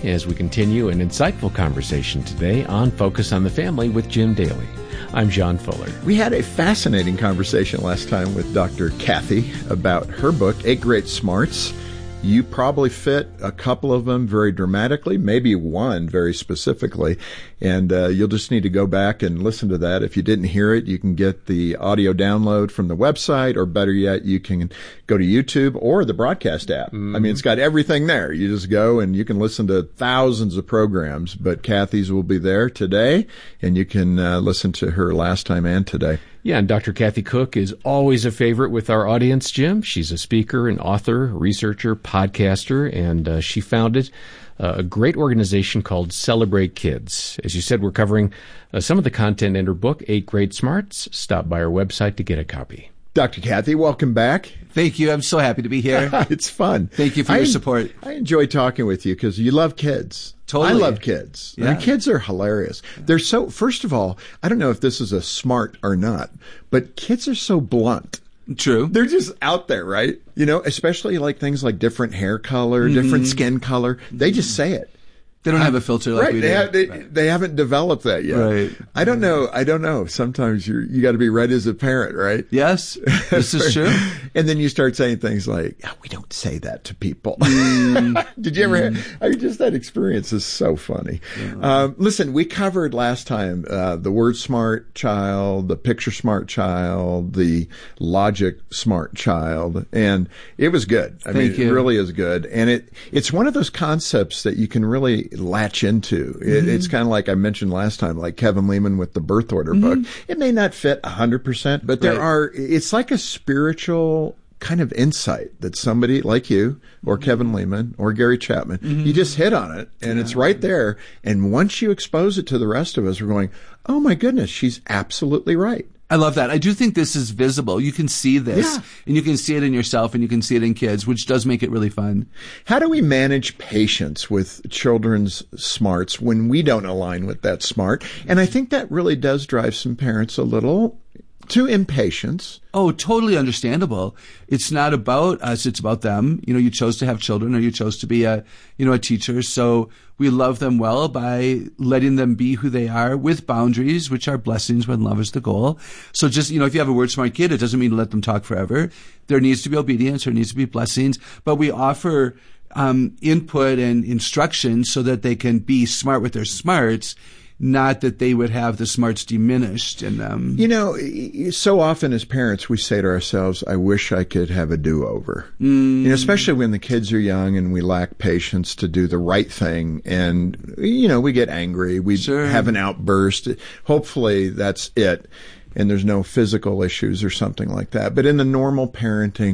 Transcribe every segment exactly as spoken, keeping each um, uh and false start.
as we continue an insightful conversation today on Focus on the Family with Jim Daly. I'm John Fuller. We had a fascinating conversation last time with Doctor Kathy about her book, Eight Great Smarts. You probably fit a couple of them very dramatically, maybe one very specifically, and uh, you'll just need to go back and listen to that. If you didn't hear it, you can get the audio download from the website, or better yet, you can go to YouTube or the broadcast app. Mm-hmm. I mean, it's got everything there. You just go and you can listen to thousands of programs, but Kathy's will be there today, and you can uh, listen to her last time and today. Yeah, and Doctor Kathy Cook is always a favorite with our audience, Jim. She's a speaker, an author, researcher, podcaster, and uh, she founded uh, a great organization called Celebrate Kids. As you said, we're covering uh, some of the content in her book, Eight Great Smarts. Stop by our website to get a copy. Doctor Kathy, welcome back. Thank you. I'm so happy to be here. It's fun. Thank you for I, your support. I enjoy talking with you because you love kids. Totally. I love kids. Yeah. I mean, kids are hilarious. They're so, first of all, I don't know if this is a smart or not, but kids are so blunt. True. They're just out there, right? You know, especially like things like different hair color, mm-hmm. different skin color. They just say it. They don't have a filter like right. we they do. Have, they, right. they haven't developed that yet. Right. I don't know. I don't know. Sometimes you're, you got to be right as a parent, right? Yes, this is true. And then you start saying things like, oh, we don't say that to people. Mm. Did you ever mm. have, I mean, just that experience is so funny. Yeah. Um, listen, we covered last time uh, the word smart child, the picture smart child, the logic smart child, and it was good. I Thank mean, you. It really is good. And it it's one of those concepts that you can really latch into. It, mm-hmm. It's kind of like I mentioned last time, like Kevin Leman with the birth order mm-hmm. book. It may not fit one hundred percent, but there right. are, it's like a spiritual kind of insight that somebody like you or mm-hmm. Kevin Leman or Gary Chapman, mm-hmm. you just hit on it and yeah. it's right there. And once you expose it to the rest of us, we're going, oh my goodness, she's absolutely right. I love that. I do think this is visible. You can see this, yeah. and you can see it in yourself, and you can see it in kids, which does make it really fun. How do we manage patience with children's smarts when we don't align with that smart? And I think that really does drive some parents a little to impatience. Oh, totally understandable. It's not about us, it's about them. You know, you chose to have children, or you chose to be a, you know, a teacher. So we love them well by letting them be who they are with boundaries, which are blessings when love is the goal. So just, you know, if you have a word smart kid, it doesn't mean to let them talk forever. There needs to be obedience, there needs to be blessings, but we offer um, input and instruction so that they can be smart with their smarts. Not that they would have the smarts diminished in them. You know, so often as parents, we say to ourselves, I wish I could have a do-over. Mm. You know, especially when the kids are young and we lack patience to do the right thing. And, you know, we get angry. We sure. have an outburst. Hopefully that's it. And there's no physical issues or something like that. But in the normal parenting,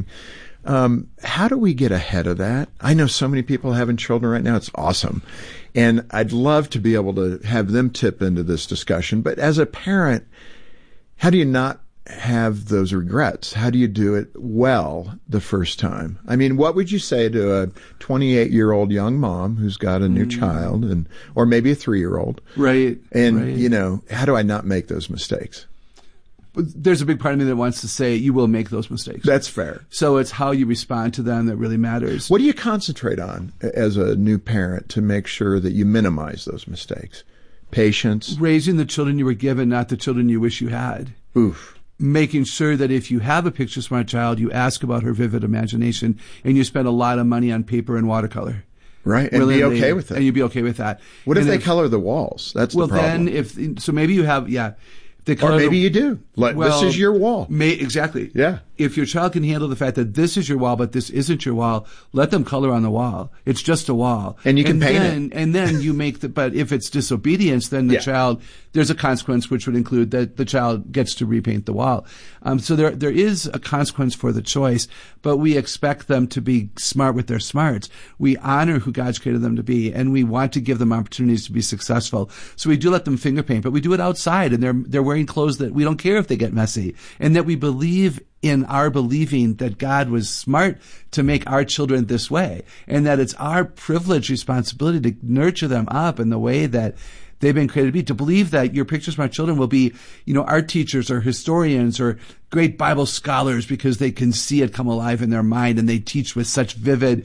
um, how do we get ahead of that? I know so many people having children right now. It's awesome. And I'd love to be able to have them tip into this discussion. But as a parent, how do you not have those regrets? How do you do it well the first time? I mean, what would you say to a twenty-eight-year-old young mom who's got a new mm. child, and or maybe a three-year-old? Right. And, right. you know, how do I not make those mistakes? There's a big part of me that wants to say you will make those mistakes. That's fair. So it's how you respond to them that really matters. What do you concentrate on as a new parent to make sure that you minimize those mistakes? Patience? Raising the children you were given, not the children you wish you had. Oof. Making sure that if you have a picture smart child, you ask about her vivid imagination, and you spend a lot of money on paper and watercolor. Right, and really, be okay with it. And you'd be okay with that. What if and they if, color the walls? That's well, the problem. Well, then, if so maybe you have, yeah. They or maybe the, you do. Like, well, this is your wall. May, exactly. Yeah. If your child can handle the fact that this is your wall, but this isn't your wall, let them color on the wall. It's just a wall. And you can and paint then, it. And then you make the, but if it's disobedience, then the yeah. child, there's a consequence which would include that the child gets to repaint the wall. Um, so there, there is a consequence for the choice, but we expect them to be smart with their smarts. We honor who God's created them to be, and we want to give them opportunities to be successful. So we do let them finger paint, but we do it outside, and they're, they're wearing clothes that we don't care if they get messy, and that we believe in our believing that God was smart to make our children this way, and that it's our privileged responsibility to nurture them up in the way that they've been created to be, to believe that your picture smart children will be, you know, art teachers or historians or great Bible scholars because they can see it come alive in their mind and they teach with such vivid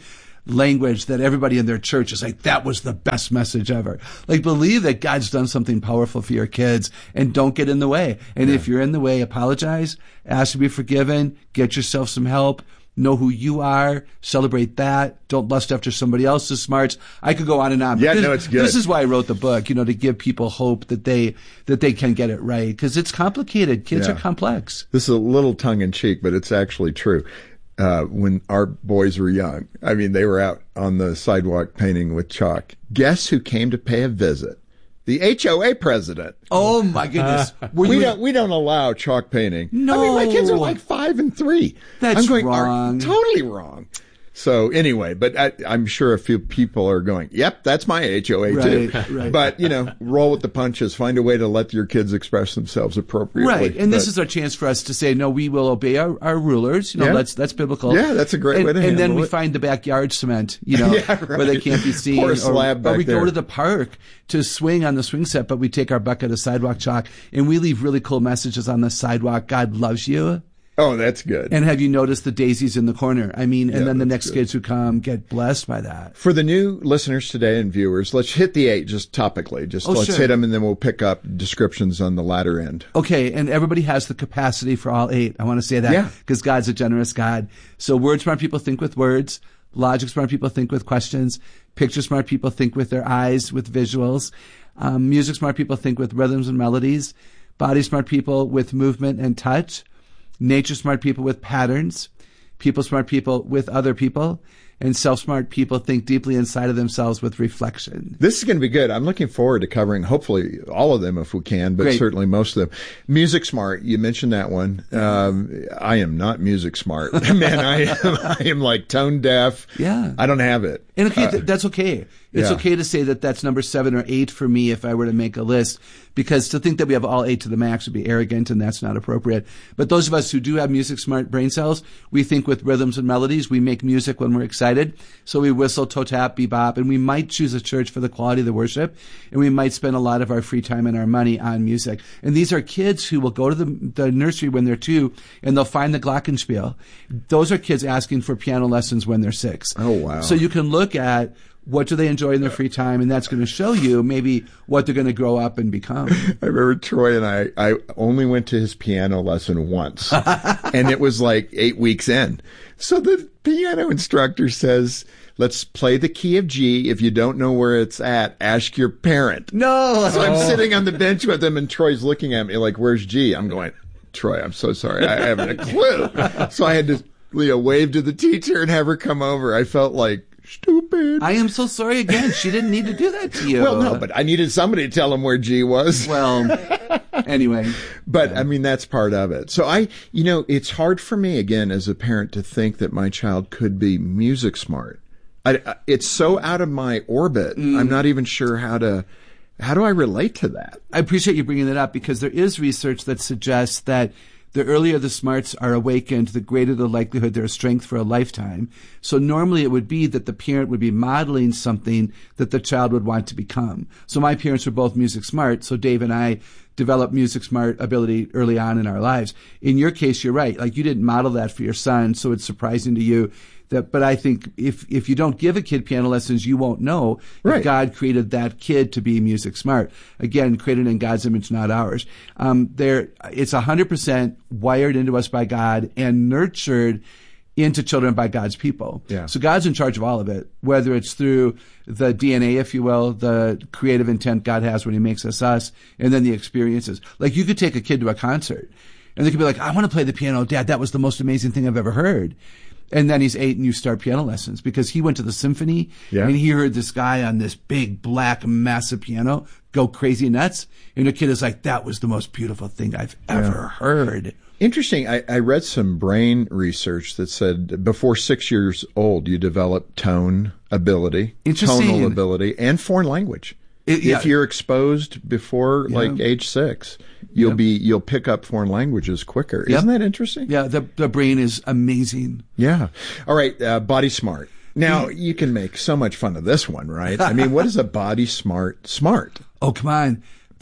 language that everybody in their church is like, that was the best message ever. Like, believe that God's done something powerful for your kids and don't get in the way. And yeah. if you're in the way, apologize, ask to be forgiven, get yourself some help. Know who you are, celebrate that, don't lust after somebody else's smarts. I could go on and on. Yeah, this, no, it's good. This is why I wrote the book, you know, to give people hope that they that they can get it right. Because it's complicated. Kids yeah. are complex. This is a little tongue-in-cheek, but it's actually true. Uh, when our boys were young, I mean, they were out on the sidewalk painting with chalk. Guess who came to pay a visit? The H O A president. Oh my goodness! Were we you... don't we don't allow chalk painting. No, I mean my kids are like five and three. That's I'm going, wrong. Totally wrong. So anyway, but I, I'm sure a few people are going, "Yep, that's my H O A right, too." Right. But you know, roll with the punches. Find a way to let your kids express themselves appropriately. Right, and but, this is our chance for us to say, "No, we will obey our, our rulers." You know, yeah. that's that's biblical. Yeah, that's a great and, way to and handle then we it. find the backyard cement, you know, yeah, right. where they can't be seen. Pour a slab or, back or we there. go to the park to swing on the swing set, but we take our bucket of sidewalk chalk and we leave really cool messages on the sidewalk. God loves you. Oh, that's good. And have you noticed the daisies in the corner? I mean, and yeah, then the next good. kids who come get blessed by that. For the new listeners today and viewers, let's hit the eight just topically. Just oh, let's sure. hit them and then we'll pick up descriptions on the latter end. Okay, and everybody has the capacity for all eight. I want to say that because yeah. God's a generous God. So word smart people think with words. Logic smart people think with questions. Picture smart people think with their eyes, with visuals. Um, music smart people think with rhythms and melodies. Body smart people with movement and touch. Nature smart people with patterns. People smart people with other people. And self-smart people think deeply inside of themselves with reflection. This is going to be good. I'm looking forward to covering hopefully all of them if we can, but Great. certainly most of them. Music smart, you mentioned that one. Um, I am not music smart. Man, I am, I am like tone deaf. Yeah. I don't have it. And okay, Uh, th- that's okay. It's yeah. okay to say that that's number seven or eight for me if I were to make a list, because to think that we have all eight to the max would be arrogant and that's not appropriate. But those of us who do have music smart brain cells, we think with rhythms and melodies. We make music when we're excited. So we whistle, toe tap, bebop, and we might choose a church for the quality of the worship. And we might spend a lot of our free time and our money on music. And these are kids who will go to the, the nursery when they're two and they'll find the glockenspiel. Those are kids asking for piano lessons when they're six. Oh, wow. So you can look at what do they enjoy in their free time, and that's going to show you maybe what they're going to grow up and become. I remember Troy and I, I only went to his piano lesson once, and it was like eight weeks in. So the piano instructor says, let's play the key of G. If you don't know where it's at, ask your parent. No! So I'm sitting on the bench with him, and Troy's looking at me like, where's G? I'm going, Troy, I'm so sorry. I haven't a clue. So I had to, you know, wave to the teacher and have her come over. I felt like, stupid. I am so sorry again. She didn't need to do that to you. Well, no, but I needed somebody to tell him where G was. Well, anyway. But yeah. I mean, that's part of it. So I, you know, it's hard for me again as a parent to think that my child could be music smart. I, I, it's so out of my orbit. Mm. I'm not even sure how to, how do I relate to that? I appreciate you bringing that up because there is research that suggests that the earlier the smarts are awakened, the greater the likelihood there is strength for a lifetime. So normally it would be that the parent would be modeling something that the child would want to become. So my parents were both music smart, so Dave and I developed music smart ability early on in our lives. In your case, you're right. Like you didn't model that for your son, so it's surprising to you. That, but I think if if you don't give a kid piano lessons, you won't know right. if God created that kid to be music smart. Again, created in God's image, not ours. Um, there, it's one hundred percent wired into us by God and nurtured into children by God's people. Yeah. So God's in charge of all of it, whether it's through the D N A, if you will, the creative intent God has when he makes us us, and then the experiences. Like you could take a kid to a concert and they could be like, I want to play the piano. Dad, that was the most amazing thing I've ever heard. And then he's eight and you start piano lessons because he went to the symphony yeah. and he heard this guy on this big, black, massive piano go crazy nuts. And the kid is like, that was the most beautiful thing I've ever yeah. heard. Interesting. I, I read some brain research that said before six years old, you develop tone ability, tonal ability, and foreign language. It, yeah. If you're exposed before yeah. like age six, you'll yeah. be you'll pick up foreign languages quicker. Yep. Isn't that interesting? Yeah, the the brain is amazing. Yeah. All right, uh, body smart. Now yeah. you can make so much fun of this one, right? I mean, what is a body smart smart? Oh, come on.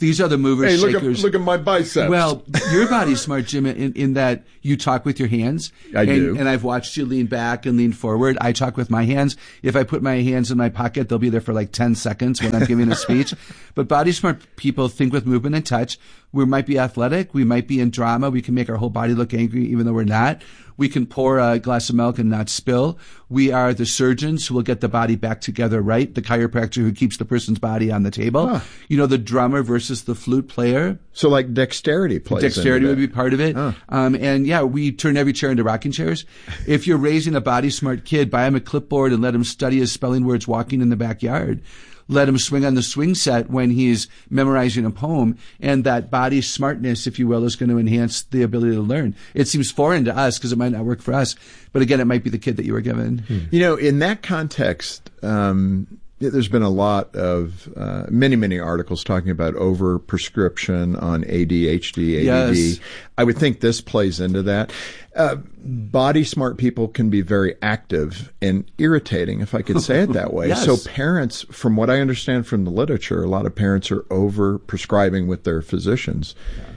These are the movers, hey, look shakers. At, look at my biceps. Well, your body's smart, Jim, in, in that you talk with your hands. I and, do. And I've watched you lean back and lean forward. I talk with my hands. If I put my hands in my pocket, they'll be there for like ten seconds when I'm giving a speech. But body smart people think with movement and touch. We might be athletic. We might be in drama. We can make our whole body look angry even though we're not. We can pour a glass of milk and not spill. We are the surgeons who will get the body back together right, the chiropractor who keeps the person's body on the table. Huh. You know, the drummer versus the flute player. So like dexterity plays Dexterity would be part of it. Huh. Um, and yeah, we turn every chair into rocking chairs. If you're raising a body smart kid, buy him a clipboard and let him study his spelling words walking in the backyard. Let him swing on the swing set when he's memorizing a poem, and that body smartness, if you will, is going to enhance the ability to learn. It seems foreign to us because it might not work for us, but again, it might be the kid that you were given. Hmm. You know, in that context, um, there's been a lot of uh, many, many articles talking about over prescription on A D H D, A D D. Yes. I would think this plays into that. Uh, body smart people can be very active and irritating, if I could say it that way. Yes. So parents, from what I understand from the literature, a lot of parents are over prescribing with their physicians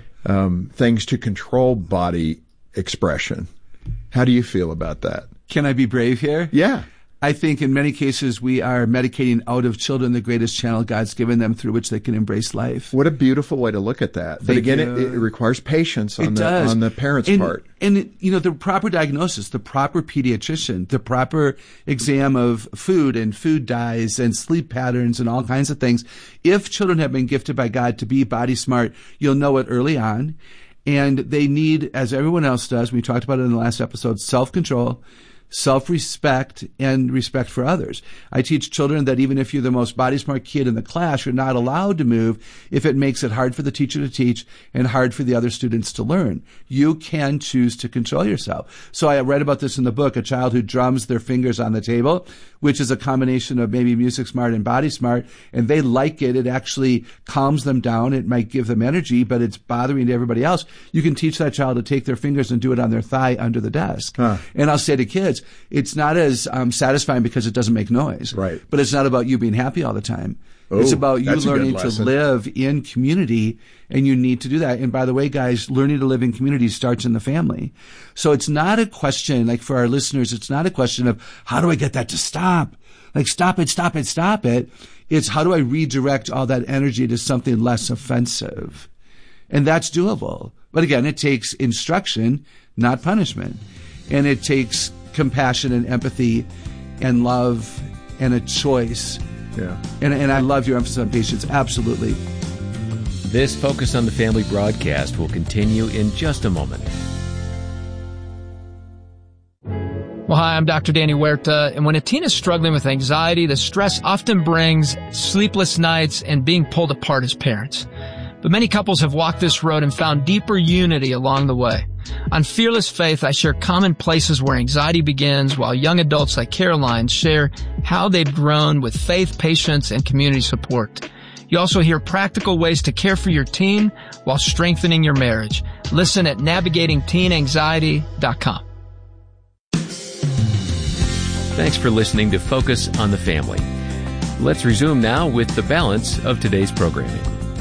um, things to control body expression. How do you feel about that? Can I be brave here? Yeah. I think in many cases we are medicating out of children the greatest channel God's given them through which they can embrace life. What a beautiful way to look at that. But Thank again, it, you. it requires patience on It the does. on the parents' and, part. And, it, you know, the proper diagnosis, the proper pediatrician, the proper exam of food and food dyes and sleep patterns and all kinds of things. If children have been gifted by God to be body smart, you'll know it early on. And they need, as everyone else does, we talked about it in the last episode, self-control, self-respect, and respect for others. I teach children that even if you're the most body smart kid in the class, you're not allowed to move if it makes it hard for the teacher to teach and hard for the other students to learn. You can choose to control yourself. So I read about this in the book, a child who drums their fingers on the table, which is a combination of maybe music smart and body smart, and they like it. It actually calms them down. It might give them energy, but it's bothering to everybody else. You can teach that child to take their fingers and do it on their thigh under the desk. Huh. And I'll say to kids, it's not as um, satisfying because it doesn't make noise. Right. But it's not about you being happy all the time. Oh, it's about you that's a good learning to lesson. live in community, and you need to do that. And by the way, guys, learning to live in community starts in the family. So it's not a question, like for our listeners, it's not a question of how do I get that to stop? Like stop it, stop it, stop it. It's how do I redirect all that energy to something less offensive? And that's doable. But again, it takes instruction, not punishment. And it takes compassion and empathy and love and a choice. Yeah. And, and I love your emphasis on patience. Absolutely. This Focus on the Family broadcast will continue in just a moment. Well, hi, I'm Doctor Danny Huerta, and when a teen is struggling with anxiety, the stress often brings sleepless nights and being pulled apart as parents. But many couples have walked this road and found deeper unity along the way. On Fearless Faith, I share common places where anxiety begins, while young adults like Caroline share how they've grown with faith, patience, and community support. You also hear practical ways to care for your teen while strengthening your marriage. Listen at navigating teen anxiety dot com. Thanks for listening to Focus on the Family. Let's resume now with the balance of today's programming.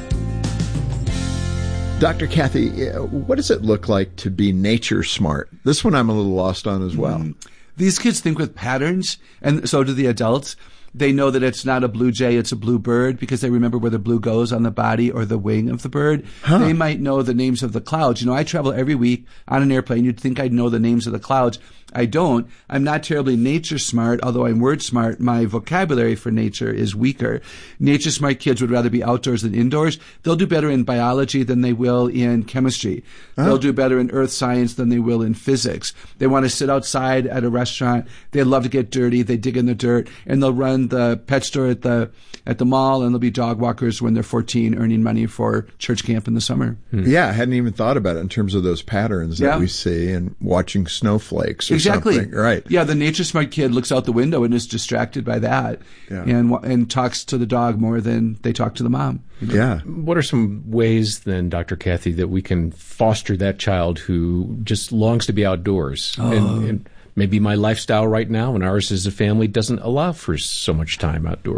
Doctor Kathy, what does it look like to be nature smart? This one I'm a little lost on as well. Mm. These kids think with patterns, and so do the adults. They know that it's not a blue jay, it's a blue bird, because they remember where the blue goes on the body or the wing of the bird. Huh. They might know the names of the clouds. You know, I travel every week on an airplane. You'd think I'd know the names of the clouds. I don't. I'm not terribly nature smart, although I'm word smart. My vocabulary for nature is weaker. Nature smart kids would rather be outdoors than indoors. They'll do better in biology than they will in chemistry. Oh. They'll do better in earth science than they will in physics. They want to sit outside at a restaurant. They love to get dirty. They dig in the dirt, and they'll run the pet store at the at the mall, and they'll be dog walkers when they're fourteen, earning money for church camp in the summer. Hmm. Yeah, I hadn't even thought about it in terms of those patterns that yeah. we see and watching snowflakes or exactly. something. Right. Yeah, the nature smart kid looks out the window and is distracted by that, yeah. and and talks to the dog more than they talk to the mom. You know? Yeah. What are some ways then, Doctor Kathy, that we can foster that child who just longs to be outdoors? Oh. And, and maybe my lifestyle right now and ours as a family doesn't allow for so much time outdoors.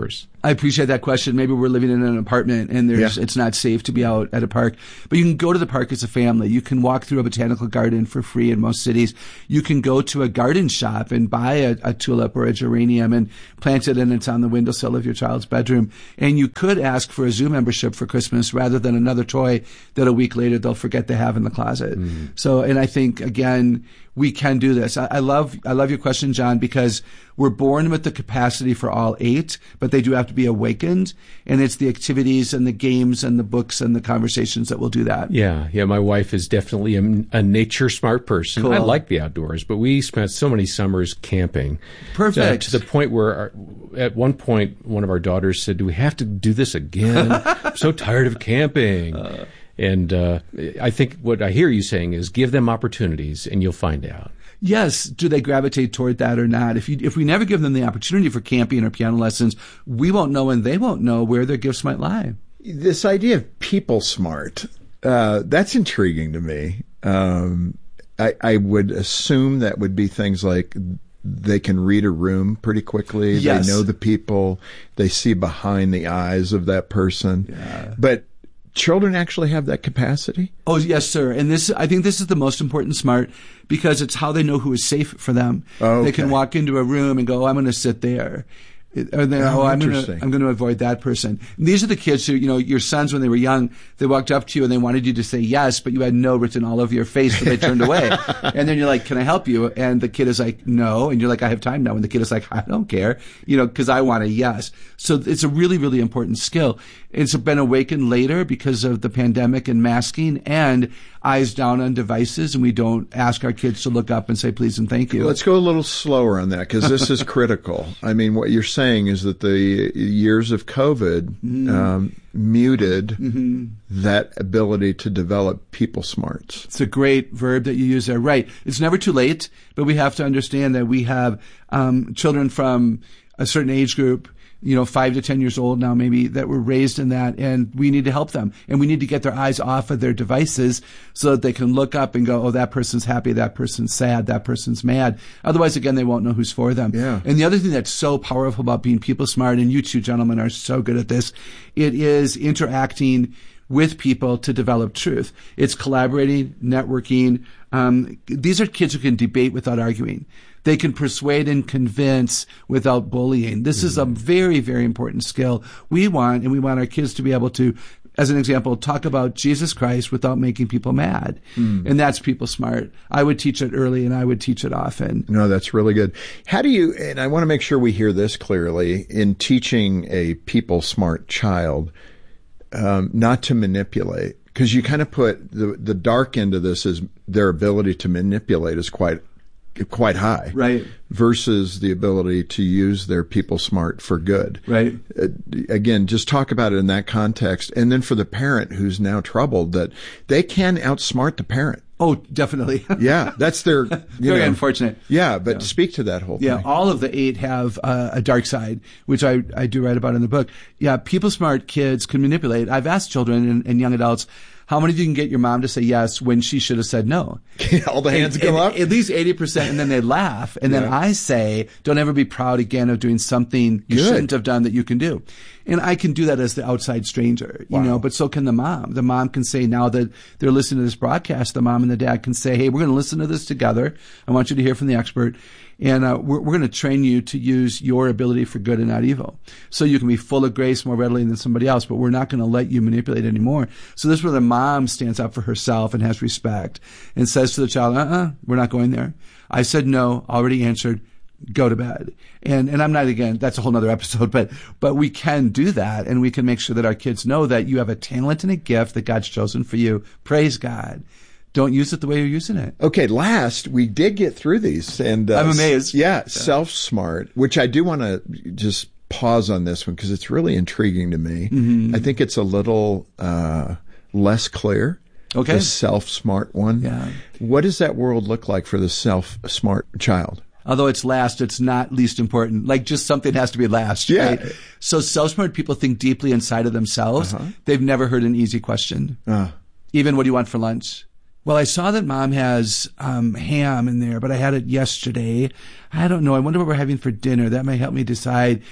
I appreciate that question. Maybe we're living in an apartment and there's, Yeah. it's not safe to be out at a park, but you can go to the park as a family. You can walk through a botanical garden for free in most cities. You can go to a garden shop and buy a, a tulip or a geranium and plant it, and it's on the windowsill of your child's bedroom. And you could ask for a zoo membership for Christmas rather than another toy that a week later they'll forget to have in the closet. Mm. So, and I think again, we can do this. I, I love, I love your question, John, because we're born with the capacity for all eight, but they do have to be awakened. And it's the activities and the games and the books and the conversations that will do that. Yeah. Yeah. My wife is definitely a, a nature smart person. Cool. I like the outdoors, but we spent so many summers camping. Perfect. Uh, to the point where our, at one point, one of our daughters said, do we have to do this again? I'm so tired of camping. Uh. And uh, I think what I hear you saying is give them opportunities and you'll find out. Yes. Do they gravitate toward that or not? If you, if we never give them the opportunity for camping or piano lessons, we won't know and they won't know where their gifts might lie. This idea of people smart, uh, that's intriguing to me. Um, I, I would assume that would be things like they can read a room pretty quickly. Yes. They know the people. They see behind the eyes of that person. Yeah. But children actually have that capacity? Oh, yes, sir. And this, I think this is the most important smart because it's how they know who is safe for them. Okay. They can walk into a room and go, oh, I'm going to sit there. Or then, oh, oh, I'm going to, I'm going to avoid that person. And these are the kids who, you know, your sons when they were young, they walked up to you and they wanted you to say yes, but you had no written all over your face, so they turned away. And then you're like, can I help you? And the kid is like, no. And you're like, I have time now. And the kid is like, I don't care, you know, because I want a yes. So it's a really, really important skill. It's been awakened later because of the pandemic and masking and eyes down on devices, and we don't ask our kids to look up and say please and thank you. Let's go a little slower on that because this is critical. I mean, what you're saying is that the years of COVID mm-hmm. um, muted mm-hmm. that ability to develop people smarts. It's a great verb that you use there. Right. It's never too late, but we have to understand that we have um, children from a certain age group, you know, five to ten years old now, maybe, that were raised in that, and we need to help them. And we need to get their eyes off of their devices so that they can look up and go, oh, that person's happy, that person's sad, that person's mad. Otherwise, again, they won't know who's for them. Yeah. And the other thing that's so powerful about being people smart, and you two gentlemen are so good at this, it is interacting with people to develop truth. It's collaborating, networking. Um, these are kids who can debate without arguing. They can persuade and convince without bullying. This mm-hmm. is a very, very important skill. We want, and we want our kids to be able to, as an example, talk about Jesus Christ without making people mad. Mm. And that's people smart. I would teach it early and I would teach it often. No, that's really good. How do you, and I want to make sure we hear this clearly, in teaching a people smart child, um, not to manipulate, because you kind of put the, the dark end of this is their ability to manipulate is quite quite high, right? Versus the ability to use their people smart for good, right? Uh, again, just talk about it in that context, and then for the parent who's now troubled, that they can outsmart the parent. Oh, definitely. Yeah, that's their you very know, unfortunate. Yeah, but yeah. speak to that whole yeah, thing. Yeah, all of the eight have uh, a dark side, which I I do write about in the book. Yeah, people smart kids can manipulate. I've asked children and, and young adults, how many of you can get your mom to say yes when she should have said no? All the hands and, go and up? At least eighty percent, and then they laugh. And yeah. then I say, don't ever be proud again of doing something you Good. shouldn't have done that you can do. And I can do that as the outside stranger, you wow. know, but so can the mom. The mom can say, now that they're listening to this broadcast, the mom and the dad can say, hey, we're going to listen to this together. I want you to hear from the expert. And uh, we're, we're going to train you to use your ability for good and not evil. So you can be full of grace more readily than somebody else, but we're not going to let you manipulate anymore. So this is where the mom stands up for herself and has respect and says to the child, uh-uh, we're not going there. I said no, already answered, go to bed. And and I'm not, again, that's a whole nother episode, but but we can do that, and we can make sure that our kids know that you have a talent and a gift that God's chosen for you. Praise God. Don't use it the way you're using it. Okay, last, we did get through these. and uh, I'm amazed. Yeah, yeah. Self-smart, which I do want to just pause on this one because it's really intriguing to me. Mm-hmm. I think it's a little uh, less clear. Okay. The self-smart one. Yeah. What does that world look like for the self-smart child? Although it's last, it's not least important. Like, just something has to be last. Yeah. Right? So self-smart people think deeply inside of themselves. Uh-huh. They've never heard an easy question. Uh. Even, what do you want for lunch? Well, I saw that Mom has um ham in there, but I had it yesterday. I don't know. I wonder what we're having for dinner. That may help me decide.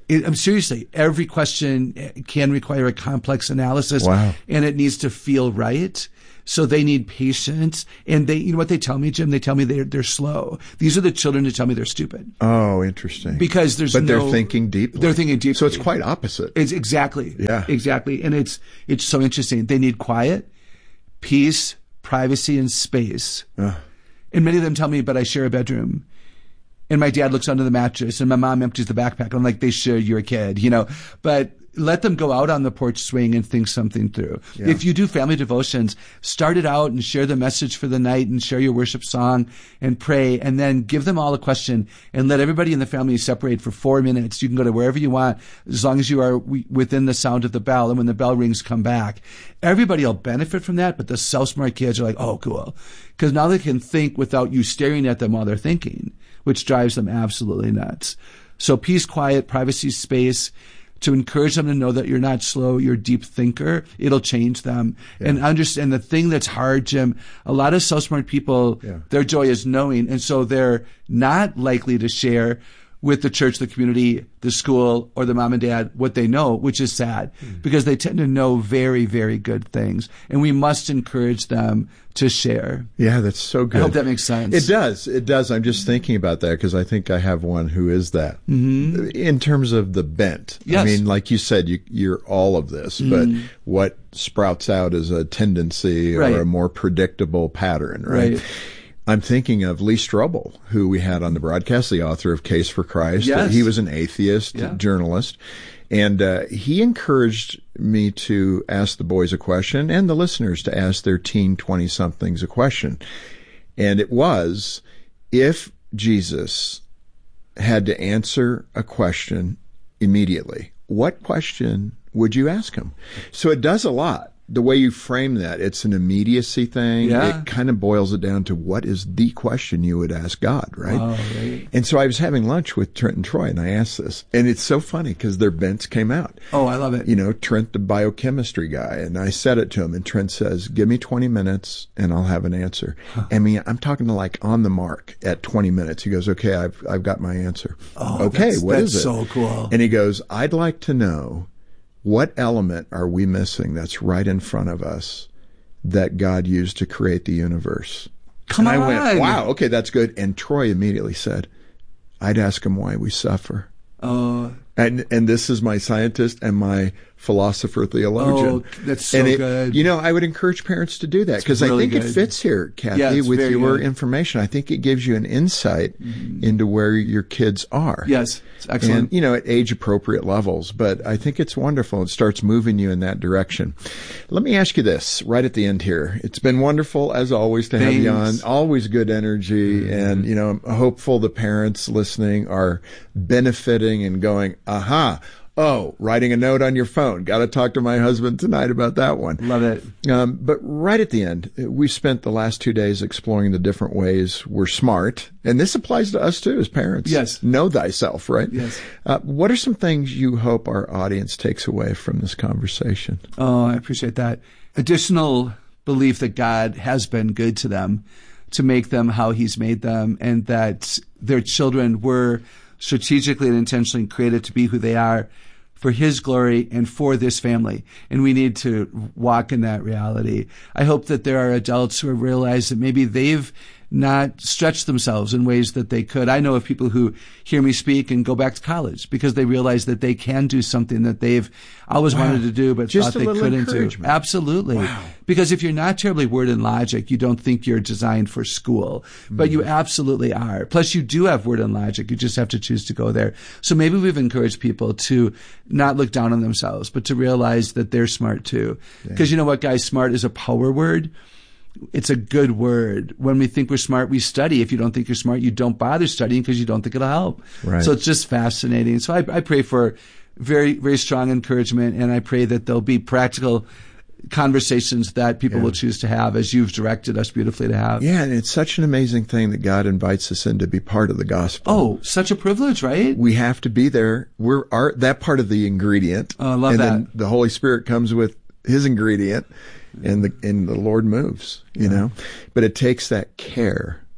It, I'm seriously, every question can require a complex analysis. Wow. And it needs to feel right. So they need patience. And they, you know what they tell me, Jim? They tell me they're, they're slow. These are the children who tell me they're stupid. Oh, interesting. Because there's but no. But they're thinking deeply. They're thinking deeply. So it's quite opposite. It's exactly. Yeah. Exactly. And it's, it's so interesting. They need quiet, peace, privacy, and space. Uh. And many of them tell me, but I share a bedroom. And my dad looks under the mattress and my mom empties the backpack. I'm like, they should, you're a kid, you know, but let them go out on the porch swing and think something through. Yeah. If you do family devotions, start it out and share the message for the night and share your worship song and pray, and then give them all a question and let everybody in the family separate for four minutes. You can go to wherever you want as long as you are within the sound of the bell. And when the bell rings, come back. Everybody will benefit from that, but the self-smart kids are like, oh, cool. Because now they can think without you staring at them while they're thinking, which drives them absolutely nuts. So peace, quiet, privacy, space, to encourage them to know that you're not slow, you're a deep thinker. It'll change them. Yeah. And understand the thing that's hard, Jim, a lot of self-smart people, yeah. their joy is knowing. And so they're not likely to share with the church, the community, the school, or the mom and dad what they know, which is sad mm. because they tend to know very, very good things. And we must encourage them to share. Yeah, that's so good. I hope that makes sense. It does. It does. I'm just thinking about that because I think I have one who is that. Mm-hmm. In terms of the bent. Yes. I mean, like you said, you, you're all of this, mm. but what sprouts out is a tendency right. or a more predictable pattern, right? Right. I'm thinking of Lee Strobel, who we had on the broadcast, the author of Case for Christ. Yes. He was an atheist yeah. journalist. And uh, he encouraged me to ask the boys a question and the listeners to ask their teen twenty-somethings a question. And it was, if Jesus had to answer a question immediately, what question would you ask him? So it does a lot. The way you frame that, it's an immediacy thing. Yeah. It kind of boils it down to what is the question you would ask God, right? Oh, right. And so I was having lunch with Trent and Troy, and I asked this. And it's so funny because their bents came out. Oh, I love it. You know, Trent, the biochemistry guy, and I said it to him, and Trent says, give me twenty minutes, and I'll have an answer. Huh. I mean, I'm talking to like on the mark at twenty minutes. He goes, okay, I've I've got my answer. Oh, okay, that's, what that's is it? so cool. And he goes, I'd like to know, what element are we missing that's right in front of us that God used to create the universe? Come and on. I went, wow, okay, that's good. And Troy immediately said, I'd ask him why we suffer. Oh. And and this is my scientist and my philosopher theologian. Oh, that's so and it, good. You know, I would encourage parents to do that because really I think good. It fits here, Kathy, yeah, with your good. information. I think it gives you an insight mm-hmm. into where your kids are. Yes, it's excellent. And, you know, at age appropriate levels. But I think it's wonderful. It starts moving you in that direction. Let me ask you this right at the end here. It's been wonderful, as always, to Thanks. have you on. Always good energy. Mm-hmm. And, you know, I'm hopeful the parents listening are benefiting and going, aha. Oh, writing a note on your phone. Got to talk to my husband tonight about that one. Love it. Um, but right at the end, we spent the last two days exploring the different ways we're smart. And this applies to us too as parents. Yes. Know thyself, right? Yes. Uh, what are some things you hope our audience takes away from this conversation? Oh, I appreciate that. Additional belief that God has been good to them, to make them how he's made them, and that their children were strategically and intentionally created to be who they are for his glory and for this family. And we need to walk in that reality. I hope that there are adults who have realized that maybe they've not stretched themselves in ways that they could. I know of people who hear me speak and go back to college because they realize that they can do something that they've always wow. wanted to do but Just thought they couldn't do. Absolutely. Wow. Because if you're not terribly word and logic, you don't think you're designed for school. Mm. But you absolutely are. Plus, you do have word and logic. You just have to choose to go there. So maybe we've encouraged people to not look down on themselves, but to realize that they're smart too. Because yeah. you know what, guys? Smart is a power word. It's a good word. When we think we're smart, we study. If you don't think you're smart, you don't bother studying because you don't think it'll help. Right. So it's just fascinating. So I, I pray for very, very strong encouragement, and I pray that there'll be practical conversations that people yeah. will choose to have as you've directed us beautifully to have. Yeah, and it's such an amazing thing that God invites us in to be part of the gospel. Oh, such a privilege, right? We have to be there. We're our, that part of the ingredient. Oh, I love and that. And then the Holy Spirit comes with his ingredient. And the and the Lord moves, you yeah. know, but it takes that care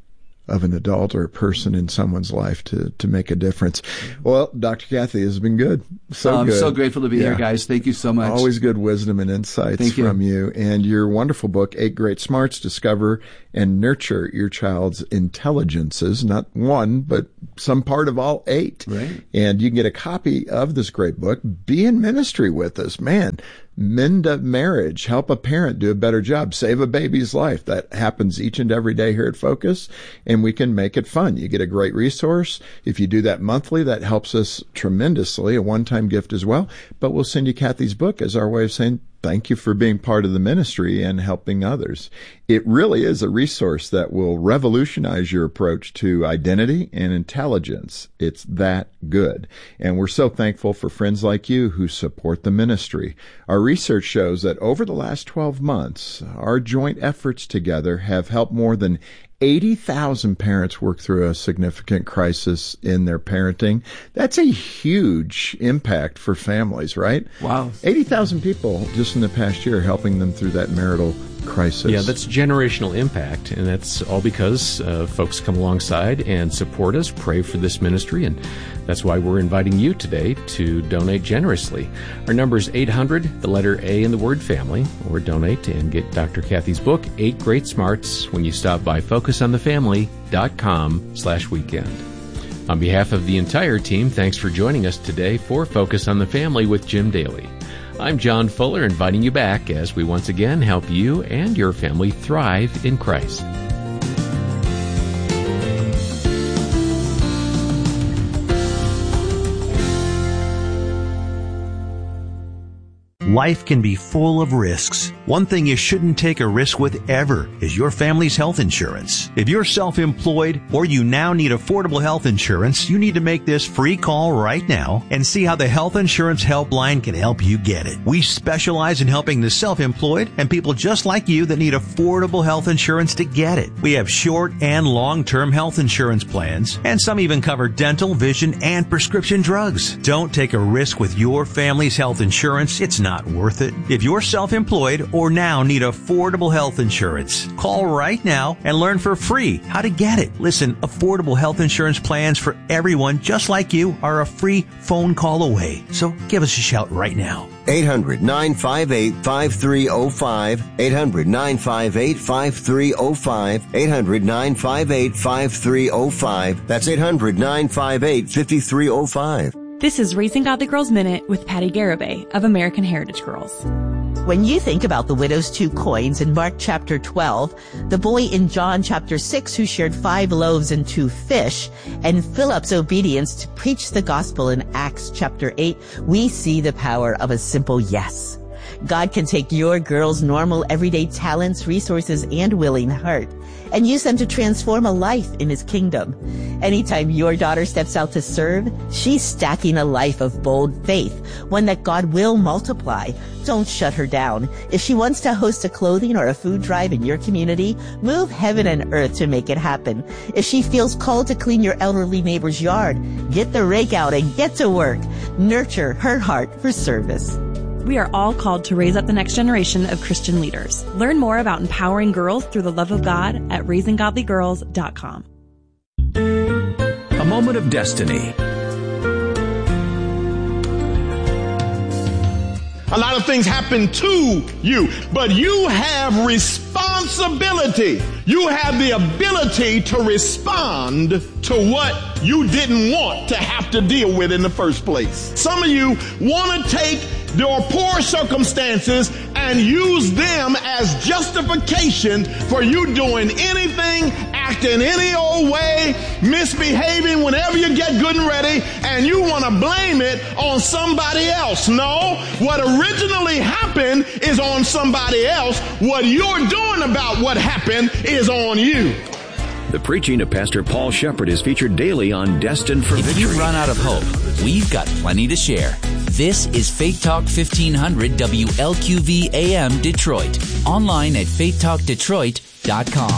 of an adult or a person in someone's life to, to make a difference. Well, Doctor Kathy, has been good. So I'm good. so grateful to be yeah. here, guys. Thank you so much. Always good wisdom and insights Thank you. from you. And your wonderful book, Eight Great Smarts, Discover and Nurture Your Child's Intelligences. Not one, but some part of all eight. Right. And you can get a copy of this great book. Be in ministry with us. Man, mend a marriage, help a parent do a better job, save a baby's life. That happens each and every day here at Focus, and we can make it fun. You get a great resource. If you do that monthly, that helps us tremendously, a one-time gift as well. But we'll send you Kathy's book as our way of saying thank you for being part of the ministry and helping others. It really is a resource that will revolutionize your approach to identity and intelligence. It's that good. And we're so thankful for friends like you who support the ministry. Our research shows that over the last twelve months, our joint efforts together have helped more than eighty thousand parents work through a significant crisis in their parenting. That's a huge impact for families, right? Wow. eighty thousand people just in the past year helping them through that marital crisis. Yeah, that's generational impact, and that's all because uh, folks come alongside and support us, pray for this ministry, and that's why we're inviting you today to donate generously. Our number is eight hundred, the letter A in the word family, or donate and get Doctor Kathy's book, Eight Great Smarts, when you stop by focus on the family dot com slash weekend. On behalf of the entire team, thanks for joining us today for Focus on the Family with Jim Daly. I'm John Fuller, inviting you back as we once again help you and your family thrive in Christ. Life can be full of risks. One thing you shouldn't take a risk with ever is your family's health insurance. If you're self-employed or you now need affordable health insurance, you need to make this free call right now and see how the Health Insurance Helpline can help you get it. We specialize in helping the self-employed and people just like you that need affordable health insurance to get it. We have short and long-term health insurance plans, and some even cover dental, vision, and prescription drugs. Don't take a risk with your family's health insurance. It's not worth it. If you're self-employed or now need affordable health insurance, call right now and learn for free how to get it. Listen, affordable health insurance plans for everyone just like you are a free phone call away. So give us a shout right now. eight hundred, nine five eight, five three zero five. eight hundred, nine five eight, five three zero five. eight hundred, nine five eight, five three zero five. That's eight hundred, nine five eight, five three zero five. This is Raising Godly Girls Minute with Patty Garibay of American Heritage Girls. When you think about the widow's two coins in Mark chapter twelve, the boy in John chapter six who shared five loaves and two fish, and Philip's obedience to preach the gospel in Acts chapter eight, we see the power of a simple yes. God can take your girl's normal everyday talents, resources, and willing heart and use them to transform a life in His kingdom. Anytime your daughter steps out to serve, she's stacking a life of bold faith, one that God will multiply. Don't shut her down. If she wants to host a clothing or a food drive in your community, move heaven and earth to make it happen. If she feels called to clean your elderly neighbor's yard, get the rake out and get to work. Nurture her heart for service. We are all called to raise up the next generation of Christian leaders. Learn more about empowering girls through the love of God at raising godly girls dot com. A moment of destiny. A lot of things happen to you, but you have responsibility. You have the ability to respond to what you didn't want to have to deal with in the first place. Some of you want to take your poor circumstances and use them as justification for you doing anything, acting any old way, misbehaving whenever you get good and ready, and you want to blame it on somebody else. No, what originally happened is on somebody else. What you're doing about what happened is on you. The preaching of Pastor Paul Shepherd is featured daily on Destined for Victory. If you run out of hope, we've got plenty to share. This is Faith Talk fifteen hundred W L Q V A M Detroit. Online at faith talk detroit dot com.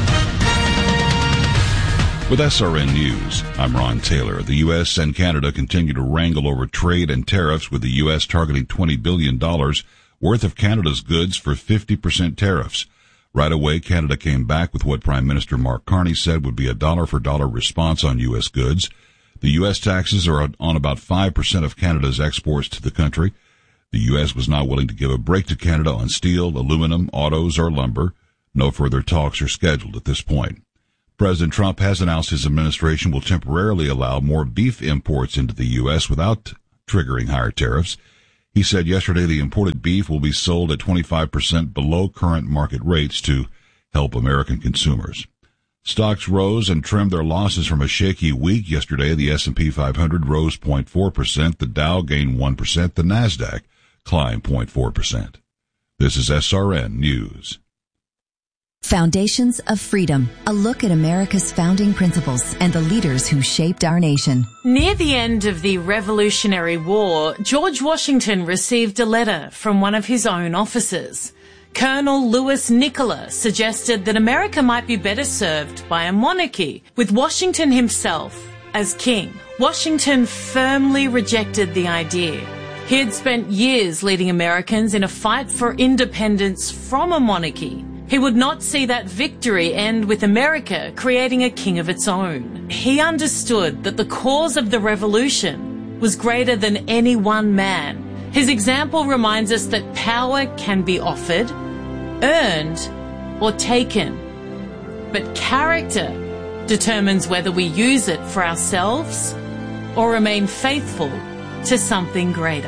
With S R N News, I'm Ron Taylor. The U S and Canada continue to wrangle over trade and tariffs, with the U S targeting twenty billion dollars worth of Canada's goods for fifty percent tariffs. Right away, Canada came back with what Prime Minister Mark Carney said would be a dollar-for-dollar response on U S goods. The U S taxes are on about five percent of Canada's exports to the country. The U S was not willing to give a break to Canada on steel, aluminum, autos, or lumber. No further talks are scheduled at this point. President Trump has announced his administration will temporarily allow more beef imports into the U S without triggering higher tariffs. He said yesterday the imported beef will be sold at twenty-five percent below current market rates to help American consumers. Stocks rose and trimmed their losses from a shaky week. Yesterday, the S and P five hundred rose zero point four percent, the Dow gained one percent, the Nasdaq climbed zero point four percent. This is S R N News. Foundations of Freedom, a look at America's founding principles and the leaders who shaped our nation. Near the end of the Revolutionary War, George Washington received a letter from one of his own officers. Colonel Louis Nicola suggested that America might be better served by a monarchy, with Washington himself as king. Washington firmly rejected the idea. He had spent years leading Americans in a fight for independence from a monarchy. He would not see that victory end with America creating a king of its own. He understood that the cause of the revolution was greater than any one man. His example reminds us that power can be offered, earned, or taken. But character determines whether we use it for ourselves or remain faithful to something greater.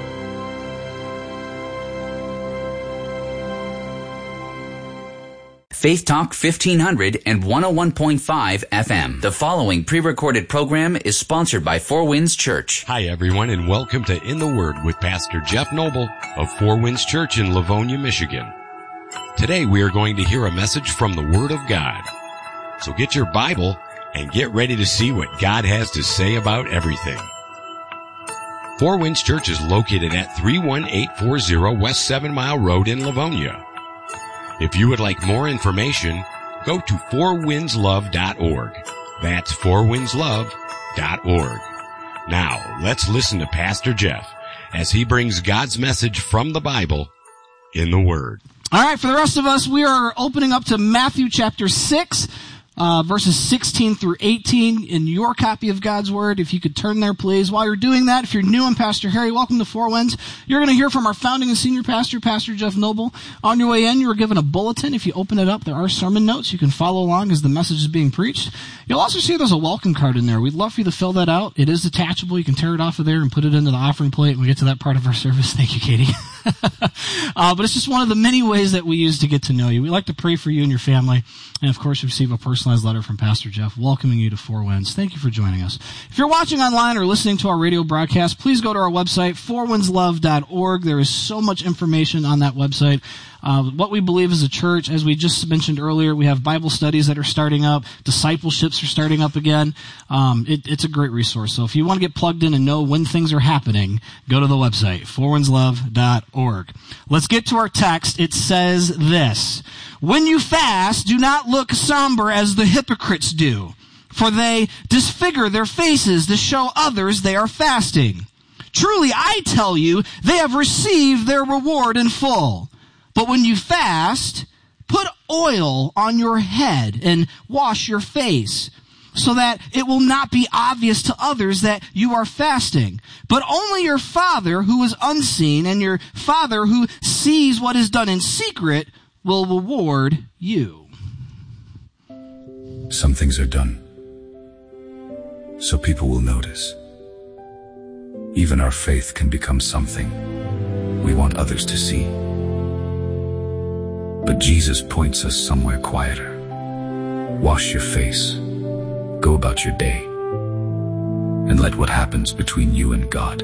Faith Talk fifteen hundred and one oh one point five F M. The following pre-recorded program is sponsored by Four Winds Church. Hi everyone, and welcome to In the Word with Pastor Jeff Noble of Four Winds Church in Livonia, Michigan. Today we are going to hear a message from the Word of God. So get your Bible and get ready to see what God has to say about everything. Four Winds Church is located at three one eight four zero West Seven Mile Road in Livonia. If you would like more information, go to four winds love dot org. That's four winds love dot org. Now, let's listen to Pastor Jeff as he brings God's message from the Bible in the Word. All right, for the rest of us, we are opening up to Matthew chapter six. Uh, verses sixteen through eighteen in your copy of God's Word. If you could turn there, please. While you're doing that, if you're new, I'm Pastor Harry. Welcome to Four Winds. You're going to hear from our founding and senior pastor, Pastor Jeff Noble. On your way in, you were given a bulletin. If you open it up, there are sermon notes. You can follow along as the message is being preached. You'll also see there's a welcome card in there. We'd love for you to fill that out. It is detachable. You can tear it off of there and put it into the offering plate when we get to that part of our service. Thank you, Katie. uh, but it's just one of the many ways that we use to get to know you. We like to pray for you and your family. And, of course, receive a personalized letter from Pastor Jeff welcoming you to Four Winds. Thank you for joining us. If you're watching online or listening to our radio broadcast, please go to our website, four winds love dot org. There is so much information on that website. Uh, what we believe as a church, as we just mentioned earlier, we have Bible studies that are starting up. Discipleships are starting up again. Um, it, it's a great resource. So if you want to get plugged in and know when things are happening, go to the website, four winds love dot org. Let's get to our text. It says this: when you fast, do not look somber as the hypocrites do, for they disfigure their faces to show others they are fasting. Truly, I tell you, they have received their reward in full. But when you fast, put oil on your head and wash your face, so that it will not be obvious to others that you are fasting, but only your Father who is unseen and your Father who sees what is done in secret will reward you. Some things are done so people will notice. Even our faith can become something we want others to see. But Jesus points us somewhere quieter. Wash your face, go about your day, and let what happens between you and God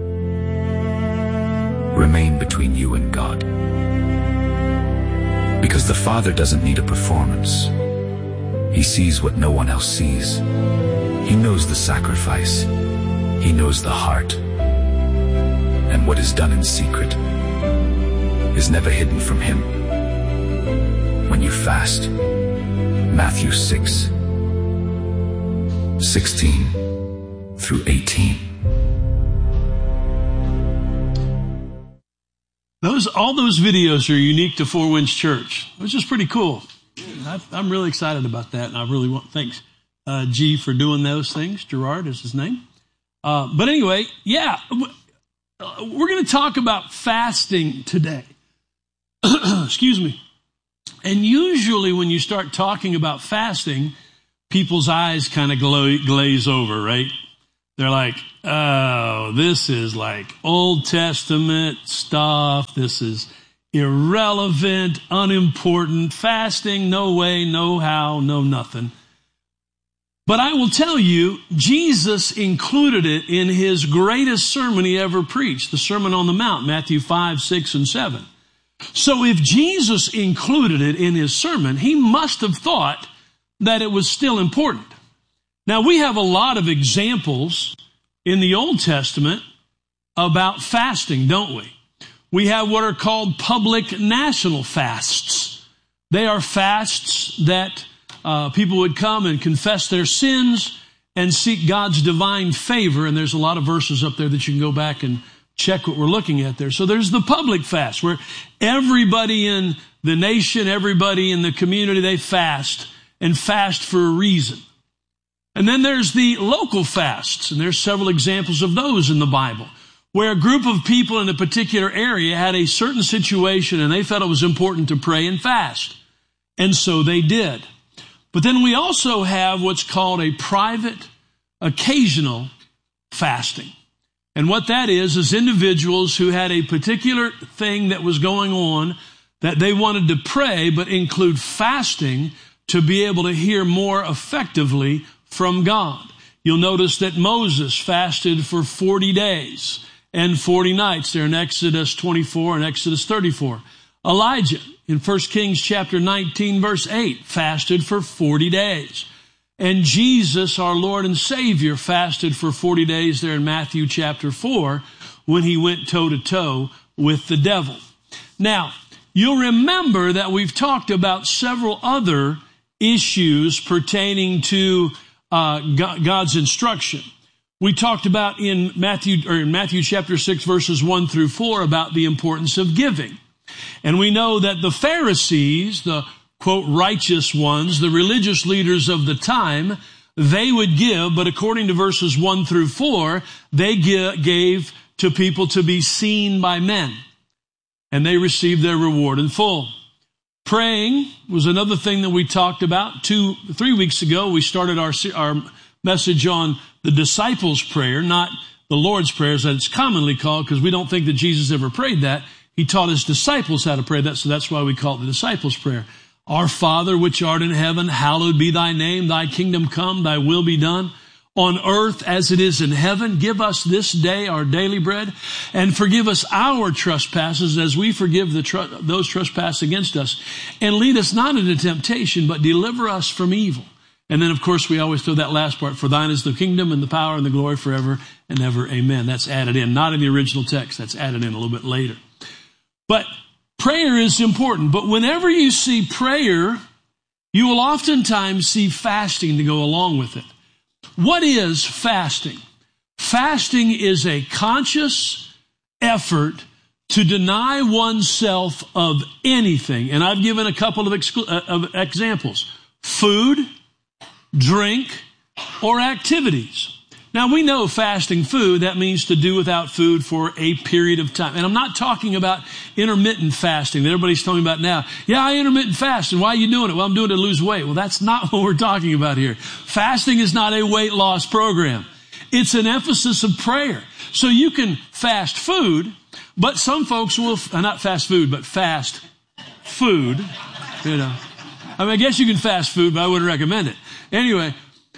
remain between you and God. Because the Father doesn't need a performance. He sees what no one else sees. He knows the sacrifice. He knows the heart. And what is done in secret is never hidden from Him. When you fast, Matthew six, sixteen through eighteen. Those those, all those videos are unique to Four Winds Church, which is pretty cool. I, I'm really excited about that, and I really want, thanks, uh, G for doing those things. Gerard is his name. Uh, but anyway, yeah, we're going to talk about fasting today. Excuse me. And usually when you start talking about fasting, people's eyes kind of glaze over, right? They're like, oh, this is like Old Testament stuff. This is irrelevant, unimportant. Fasting, no way, no how, no nothing. But I will tell you, Jesus included it in his greatest sermon he ever preached, the Sermon on the Mount, Matthew five, six, and seven. So if Jesus included it in his sermon, he must have thought that it was still important. Now, we have a lot of examples in the Old Testament about fasting, don't we? We have what are called public national fasts. They are fasts that uh, people would come and confess their sins and seek God's divine favor. And there's a lot of verses up there that you can go back and check what we're looking at there. So there's the public fast where everybody in the nation, everybody in the community, they fast and fast for a reason. And then there's the local fasts, and there's several examples of those in the Bible, where a group of people in a particular area had a certain situation and they felt it was important to pray and fast. And so they did. But then we also have what's called a private, occasional fasting. And what that is, is individuals who had a particular thing that was going on that they wanted to pray, but include fasting to be able to hear more effectively from God. You'll notice that Moses fasted for forty days and forty nights there in Exodus twenty-four and Exodus thirty-four. Elijah in First Kings chapter nineteen, verse eight, fasted for forty days. And Jesus, our Lord and Savior, fasted for forty days there in Matthew chapter four when he went toe-to-toe with the devil. Now, you'll remember that we've talked about several other issues pertaining to uh, God's instruction. We talked about in Matthew, or in Matthew chapter six, verses one through four, about the importance of giving. And we know that the Pharisees, the quote, righteous ones, the religious leaders of the time, they would give, but according to verses one through four, they gave to people to be seen by men. And they received their reward in full. Praying was another thing that we talked about. Two, three weeks ago, we started our, our message on the disciples' prayer, not the Lord's Prayer, as it's commonly called, because we don't think that Jesus ever prayed that. He taught his disciples how to pray that, so that's why we call it the disciples' prayer. Our Father, which art in heaven, hallowed be thy name. Thy kingdom come, thy will be done on earth as it is in heaven. Give us this day our daily bread, and forgive us our trespasses as we forgive the tr- those trespass against us. And lead us not into temptation, but deliver us from evil. And then, of course, we always throw that last part, for thine is the kingdom and the power and the glory forever and ever. Amen. That's added in, not in the original text. That's added in a little bit later. But prayer is important, but whenever you see prayer, you will oftentimes see fasting to go along with it. What is fasting? Fasting is a conscious effort to deny oneself of anything. And I've given a couple of, exclu- uh, of examples. Food, drink, or activities. Now, we know fasting food, that means to do without food for a period of time. And I'm not talking about intermittent fasting that everybody's talking about now. Yeah, I intermittent fast, and why are you doing it? Well, I'm doing it to lose weight. Well, that's not what we're talking about here. Fasting is not a weight loss program. It's an emphasis of prayer. So you can fast food, but some folks will, uh, not fast food, but fast food. You know, I mean, I guess you can fast food, but I wouldn't recommend it. Anyway,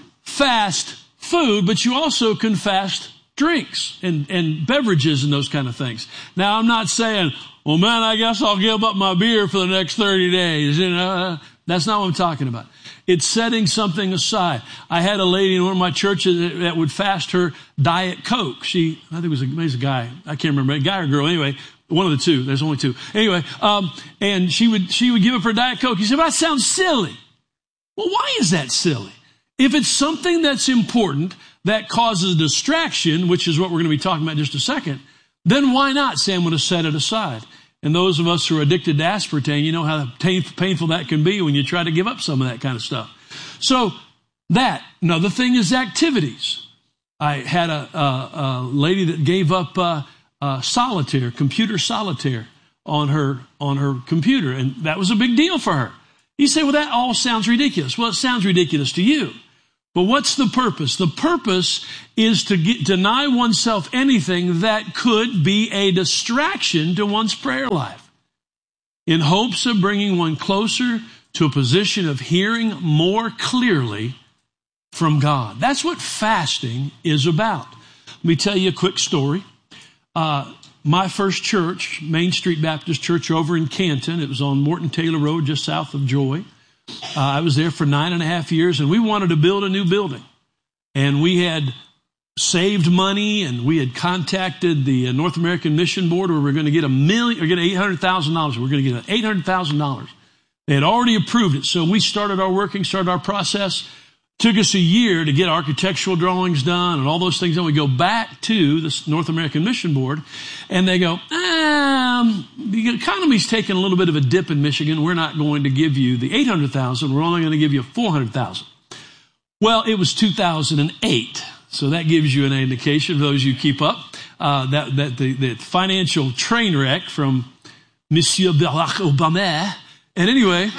fast food, but you also can fast drinks and, and beverages and those kind of things. Now, I'm not saying, well, man, I guess I'll give up my beer for the next thirty days. You know, that's not what I'm talking about. It's setting something aside. I had a lady in one of my churches that would fast her Diet Coke. She, I think it was a, it was a guy. I can't remember, a guy or girl. Anyway, one of the two. There's only two. Anyway, um, and she would, she would give up her Diet Coke. He said, well, that sounds silly. Well, why is that silly? If it's something that's important that causes distraction, which is what we're going to be talking about in just a second, then why not say I'm going to set it aside? And those of us who are addicted to aspartame, you know how painful that can be when you try to give up some of that kind of stuff. So that. Another thing is activities. I had a, a, a lady that gave up uh, uh, solitaire, computer solitaire on her on her computer, and that was a big deal for her. You say, well, that all sounds ridiculous. Well, it sounds ridiculous to you. But what's the purpose? The purpose is to get, deny oneself anything that could be a distraction to one's prayer life, in hopes of bringing one closer to a position of hearing more clearly from God. That's what fasting is about. Let me tell you a quick story. Uh, my first church, Main Street Baptist Church over in Canton, it was on Morton Taylor Road, just south of Joy. Uh, I was there for nine and a half years, and we wanted to build a new building. And we had saved money, and we had contacted the North American Mission Board, where we were going to get a million, or get eight hundred thousand dollars. We were going to get eight hundred thousand dollars. They had already approved it, so we started our working, started our process. Took us a year to get architectural drawings done and all those things. Then we go back to the North American Mission Board, and they go, um, the economy's taking a little bit of a dip in Michigan. We're not going to give you the eight hundred thousand dollars. We're only going to give you four hundred thousand dollars. Well, it was two thousand eight, so that gives you an indication, for those you keep up, uh, that, that the, the financial train wreck from Monsieur Barack Obama. And anyway,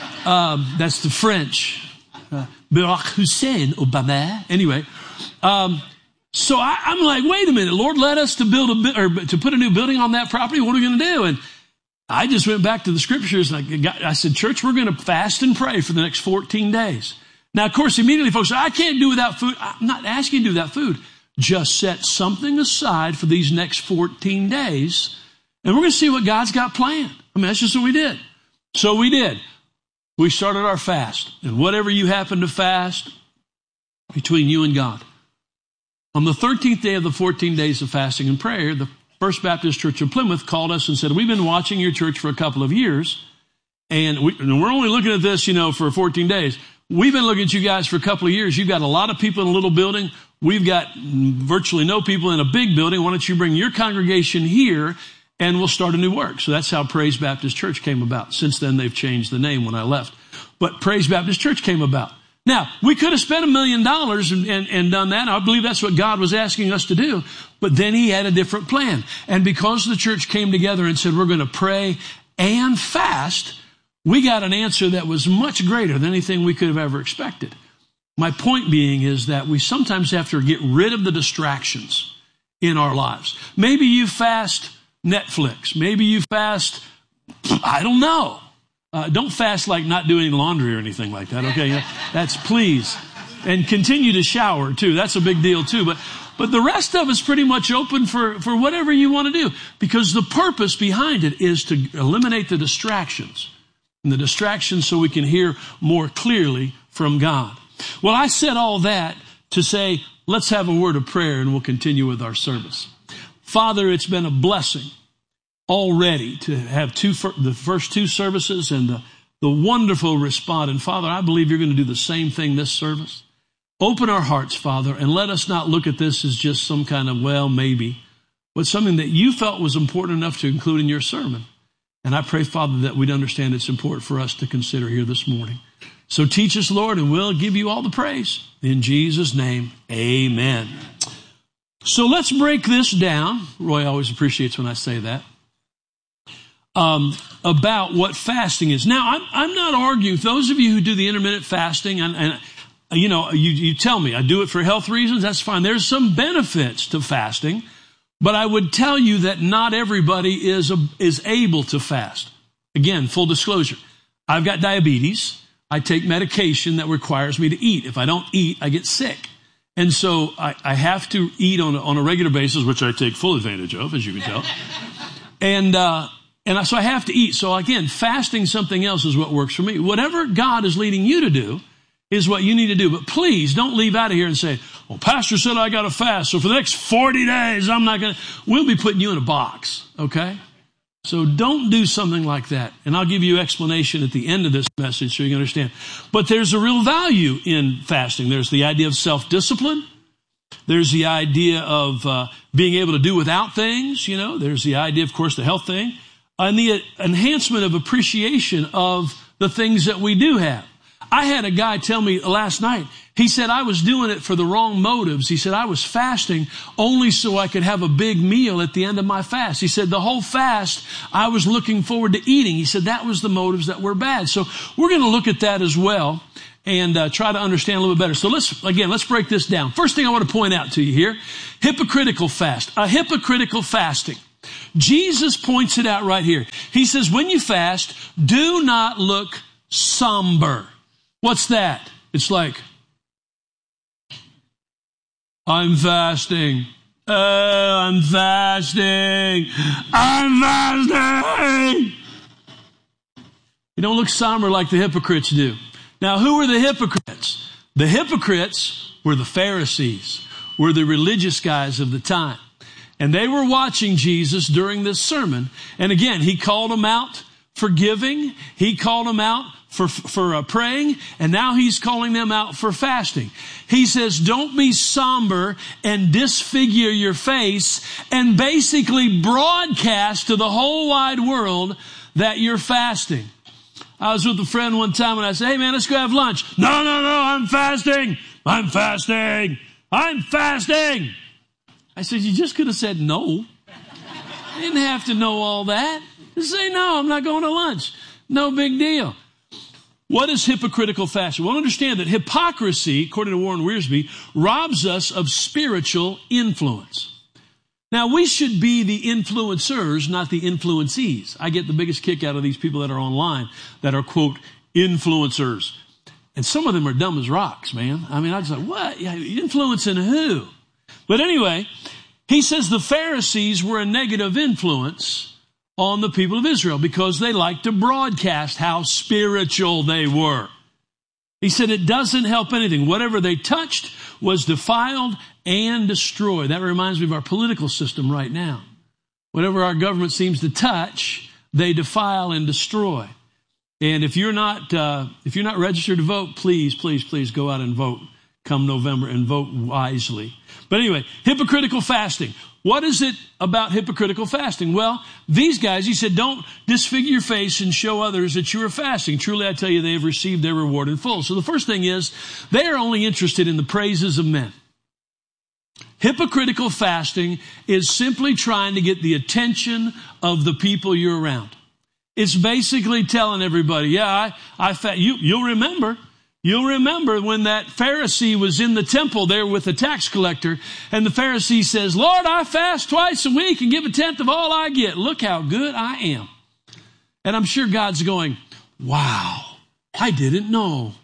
um, that's the French. Uh, Barack Hussein Obama. Anyway, um, so I, I'm like, wait a minute, Lord led us to build a or to put a new building on that property. What are we going to do? And I just went back to the scriptures, and I, got, I said, church, we're going to fast and pray for the next fourteen days. Now, of course, immediately folks say, I can't do without food. I'm not asking you to do without food. Just set something aside for these next fourteen days, and we're going to see what God's got planned. I mean, that's just what we did. So we did. We started our fast, and whatever you happen to fast, between you and God. On the thirteenth day of the fourteen days of fasting and prayer, the First Baptist Church of Plymouth called us and said, we've been watching your church for a couple of years, and, we, and we're only looking at this, you know, for fourteen days. We've been looking at you guys for a couple of years. You've got a lot of people in a little building. We've got virtually no people in a big building. Why don't you bring your congregation here, and we'll start a new work. So that's how Praise Baptist Church came about. Since then, they've changed the name when I left. But Praise Baptist Church came about. Now, we could have spent a million dollars and, and, and done that. I believe that's what God was asking us to do. But then he had a different plan. And because the church came together and said, we're going to pray and fast, we got an answer that was much greater than anything we could have ever expected. My point being is that we sometimes have to get rid of the distractions in our lives. Maybe you fast Netflix. Maybe you fast, I don't know. Uh, don't fast like not doing laundry or anything like that, okay? That's please. And continue to shower, too. That's a big deal, too. But but the rest of it's pretty much open for, for whatever you want to do, because the purpose behind it is to eliminate the distractions. And the distractions so we can hear more clearly from God. Well, I said all that to say, let's have a word of prayer and we'll continue with our service. Father, it's been a blessing already to have two, the first two services and the, the wonderful response. And Father, I believe you're going to do the same thing this service. Open our hearts, Father, and let us not look at this as just some kind of, well, maybe, but something that you felt was important enough to include in your sermon. And I pray, Father, that we'd understand it's important for us to consider here this morning. So teach us, Lord, and we'll give you all the praise. In Jesus' name, amen. So let's break this down. Roy always appreciates when I say that. Um, about what fasting is. Now, I'm, I'm not arguing. Those of you who do the intermittent fasting, and, and you know, you, you tell me, I do it for health reasons, that's fine. There's some benefits to fasting, but I would tell you that not everybody is, a, is able to fast. Again, full disclosure. I've got diabetes. I take medication that requires me to eat. If I don't eat, I get sick. And so I, I have to eat on a, on a regular basis, which I take full advantage of, as you can tell. And, uh, and so I have to eat. So again, fasting something else is what works for me. Whatever God is leading you to do is what you need to do. But please don't leave out of here and say, well, Pastor said I got to fast, so for the next forty days, I'm not going to. We'll be putting you in a box, okay? So don't do something like that. And I'll give you explanation at the end of this message so you can understand. But there's a real value in fasting. There's the idea of self-discipline. There's the idea of uh, being able to do without things, you know. There's the idea, of course, the health thing. and the enhancement of appreciation of the things that we do have. I had a guy tell me last night, he said, I was doing it for the wrong motives. He said, I was fasting only so I could have a big meal at the end of my fast. He said, the whole fast, I was looking forward to eating. He said, that was the motives that were bad. So we're going to look at that as well and uh, try to understand a little bit better. So let's, again, let's break this down. First thing I want to point out to you here, hypocritical fast, a hypocritical fasting. Jesus points it out right here. He says, when you fast, do not look somber. What's that? It's like, I'm fasting. Oh, I'm fasting. I'm fasting. You don't look somber like the hypocrites do. Now, who are the hypocrites? The hypocrites were the Pharisees, were the religious guys of the time. And they were watching Jesus during this sermon. And again, he called them out for giving. He called them out for, for uh, praying. And now he's calling them out for fasting. He says, don't be somber and disfigure your face and basically broadcast to the whole wide world that you're fasting. I was with a friend one time and I said, hey man, let's go have lunch. No, no, no, I'm fasting. I'm fasting. I'm fasting. I said, you just could have said no. You didn't have to know all that. Just say, no, I'm not going to lunch. No big deal. What is hypocritical fasting? Well, understand that hypocrisy, according to Warren Wiersbe, robs us of spiritual influence. Now, we should be the influencers, not the influencees. I get the biggest kick out of these people that are online that are, quote, influencers. And some of them are dumb as rocks, man. I mean, I just like, what? Influencing who? But anyway, he says the Pharisees were a negative influence on the people of Israel because they liked to broadcast how spiritual they were. He said it doesn't help anything. Whatever they touched was defiled and destroyed. That reminds me of our political system right now. Whatever our government seems to touch, they defile and destroy. And if you're not uh, if you're not registered to vote, please, please, please go out and vote come November and vote wisely. But anyway, hypocritical fasting. What is it about hypocritical fasting? Well, these guys, he said, don't disfigure your face and show others that you are fasting. Truly, I tell you, they have received their reward in full. So the first thing is, they are only interested in the praises of men. Hypocritical fasting is simply trying to get the attention of the people you're around. It's basically telling everybody, yeah, I, I fa- you, you'll remember. You'll remember when that Pharisee was in the temple there with the tax collector, and the Pharisee says, Lord, I fast twice a week and give a tenth of all I get. Look how good I am. And I'm sure God's going, wow, I didn't know.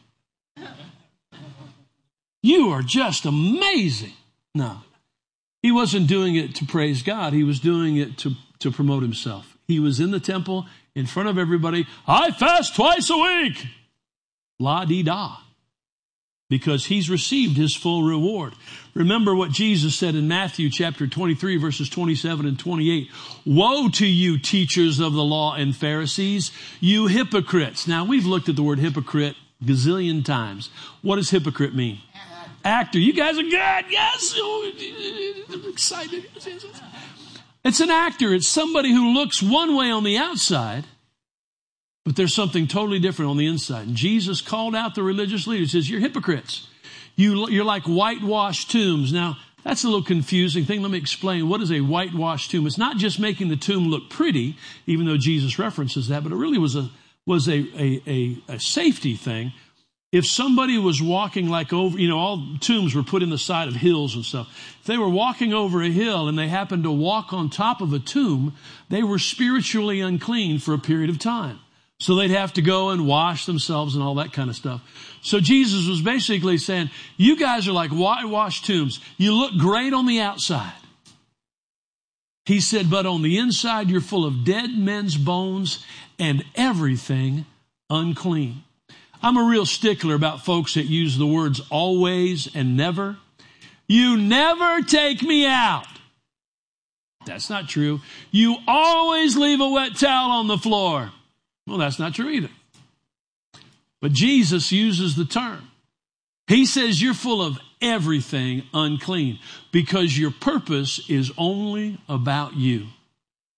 You are just amazing. No, he wasn't doing it to praise God. He was doing it to, to promote himself. He was in the temple in front of everybody. I fast twice a week. La-dee-da, because he's received his full reward. Remember what Jesus said in Matthew chapter twenty-three, verses twenty-seven and twenty-eight. Woe to you, teachers of the law and Pharisees, you hypocrites. Now, we've looked at the word hypocrite gazillion times. What does hypocrite mean? Actor. You guys are good. Yes. I'm excited. It's an actor. It's somebody who looks one way on the outside, but there's something totally different on the inside. And Jesus called out the religious leaders. He says, you're hypocrites. You, you're like whitewashed tombs. Now, that's a little confusing thing. Let me explain. What is a whitewashed tomb? It's not just making the tomb look pretty, even though Jesus references that, but it really was a was a, a, a, a safety thing. If somebody was walking like over, you know, all tombs were put in the side of hills and stuff. If they were walking over a hill and they happened to walk on top of a tomb, they were spiritually unclean for a period of time. So they'd have to go and wash themselves and all that kind of stuff. So Jesus was basically saying, you guys are like whitewashed tombs. You look great on the outside. He said, but on the inside, you're full of dead men's bones and everything unclean. I'm a real stickler about folks that use the words always and never. You never take me out. That's not true. You always leave a wet towel on the floor. Well, that's not true either. But Jesus uses the term. He says you're full of everything unclean because your purpose is only about you.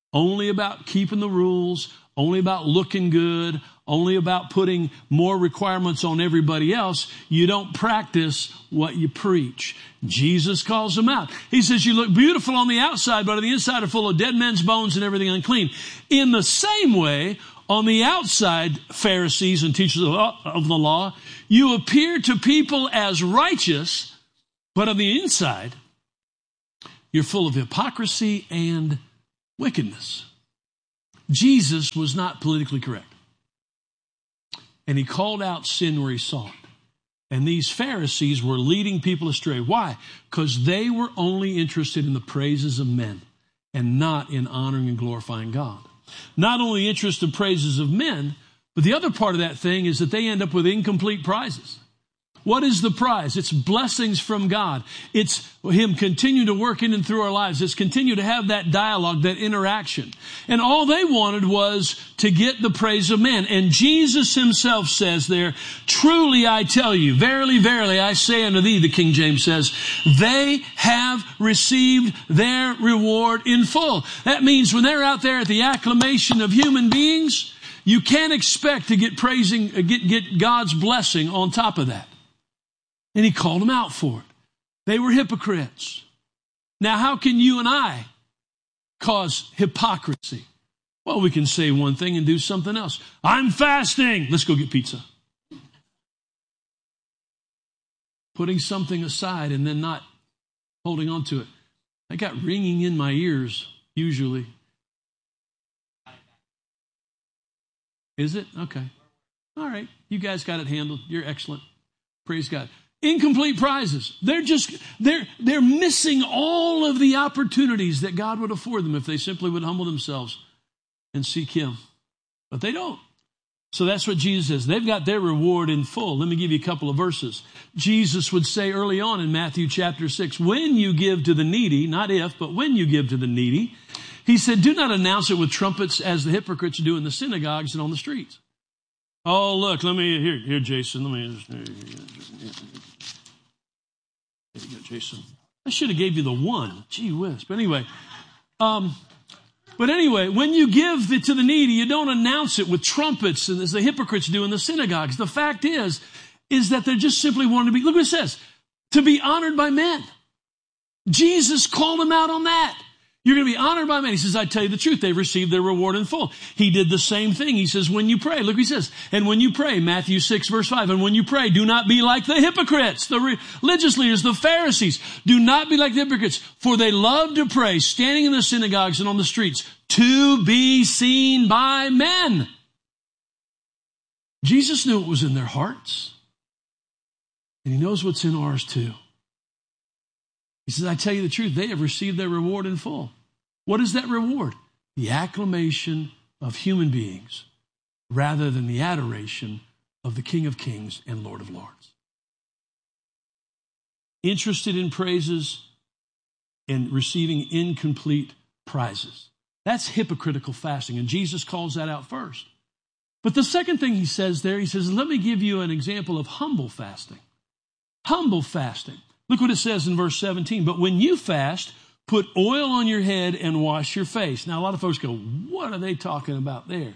only about keeping the rules, only about looking good, only about putting more requirements on everybody else, you don't practice what you preach. Jesus calls them out. He says, you look beautiful on the outside, but on the inside are full of dead men's bones and everything unclean. In the same way, on the outside, Pharisees and teachers of the law, you appear to people as righteous, but on the inside, you're full of hypocrisy and wickedness. Jesus was not politically correct. And he called out sin where he saw it. And these Pharisees were leading people astray. Why? Because they were only interested in the praises of men and not in honoring and glorifying God. Not only interest in praises of men, but the other part of that thing is that they end up with incomplete prizes. What is the prize? It's blessings from God. It's Him continuing to work in and through our lives. It's continue to have that dialogue, that interaction. And all they wanted was to get the praise of man. And Jesus Himself says there, truly I tell you, verily, verily, I say unto thee, the King James says, they have received their reward in full. That means when they're out there at the acclamation of human beings, you can't expect to get praising, get, get God's blessing on top of that. And He called them out for it. They were hypocrites. Now, how can you and I cause hypocrisy? Well, we can say one thing and do something else. I'm fasting. Let's go get pizza. Putting something aside and then not holding on to it. I got ringing in my ears, usually. Is it? Okay. All right. You guys got it handled. You're excellent. Praise God. Incomplete prizes. They're just, they're, they're missing all of the opportunities that God would afford them if they simply would humble themselves and seek Him. But they don't. So that's what Jesus says. They've got their reward in full. Let me give you a couple of verses. Jesus would say early on in Matthew chapter six, when you give to the needy, not if, but when you give to the needy, He said, do not announce it with trumpets as the hypocrites do in the synagogues and on the streets. Oh, look, let me, here, here, Jason, let me, here, here, there you go, Jason. I should have gave you the one. Gee whiz. But anyway, um, but anyway, when you give the, to the needy, you don't announce it with trumpets as the hypocrites do in the synagogues. The fact is, is that they're just simply wanting to be, look what it says, to be honored by men. Jesus called them out on that. You're going to be honored by men. He says, I tell you the truth, they've received their reward in full. He did the same thing. He says, when you pray, look what he says, and when you pray, Matthew six, verse five, and when you pray, do not be like the hypocrites, the religious leaders, the Pharisees. Do not be like the hypocrites, for they love to pray, standing in the synagogues and on the streets, to be seen by men. Jesus knew what was in their hearts, and He knows what's in ours too. He says, I tell you the truth, they have received their reward in full. What is that reward? The acclamation of human beings rather than the adoration of the King of Kings and Lord of Lords. Interested in praises and receiving incomplete prizes. That's hypocritical fasting, and Jesus calls that out first. But the second thing He says there, He says, let me give you an example of humble fasting. Humble fasting. Look what it says in verse seventeen. But when you fast, put oil on your head and wash your face. Now, a lot of folks go, what are they talking about there?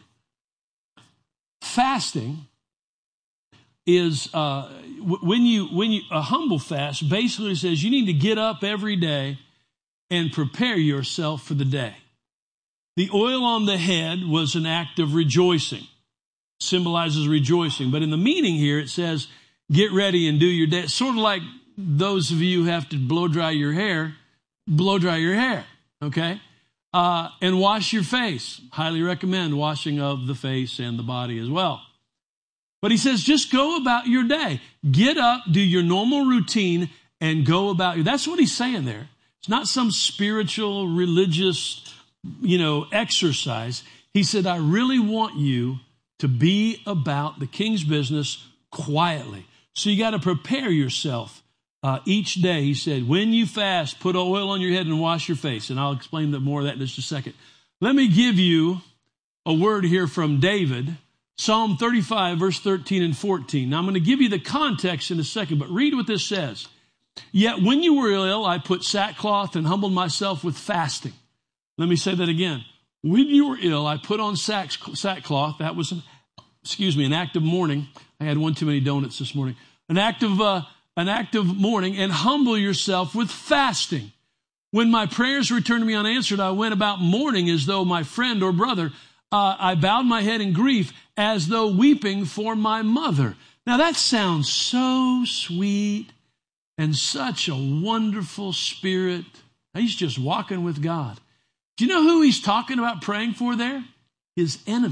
Fasting is, uh, when you, when you, a humble fast basically says you need to get up every day and prepare yourself for the day. The oil on the head was an act of rejoicing, symbolizes rejoicing. But in the meaning here, it says, get ready and do your day. It's sort of like those of you who have to blow dry your hair, blow dry your hair, okay? Uh, and wash your face. Highly recommend washing of the face and the body as well. But he says, just go about your day. Get up, do your normal routine, and go about your. That's what he's saying there. It's not some spiritual, religious, you know, exercise. He said, I really want you to be about the King's business quietly. So you got to prepare yourself. Uh, each day, he said, when you fast, put oil on your head and wash your face. And I'll explain that more of that in just a second. Let me give you a word here from David, Psalm thirty-five, verse thirteen and fourteen. Now, I'm going to give you the context in a second, but read what this says. Yet when you were ill, I put sackcloth and humbled myself with fasting. Let me say that again. When you were ill, I put on sack, sackcloth. That was, an, excuse me, an act of mourning. I had one too many donuts this morning. An act of, uh, an act of mourning, and humble yourself with fasting. When my prayers returned to me unanswered, I went about mourning as though my friend or brother. Uh, I bowed my head in grief as though weeping for my mother. Now that sounds so sweet and such a wonderful spirit. He's just walking with God. Do you know who he's talking about praying for there? His enemy.